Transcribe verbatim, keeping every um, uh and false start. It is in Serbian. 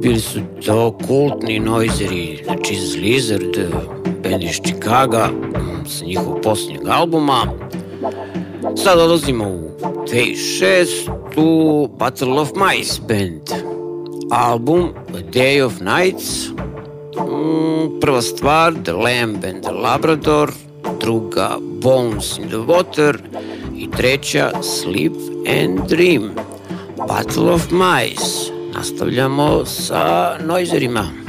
Bili su to kultni noizeri, znači Lizard, band iz Chicaga, s njihovog posljednjeg albuma. Sad odlazimo u dve hiljade šestu. Battle of Mice band, album A Day of Nights. Prva stvar The Lamb and the Labrador, druga Bones in the Water i treća Sleep and Dream. Battle of Mice. Nastavljamo sa noizerima.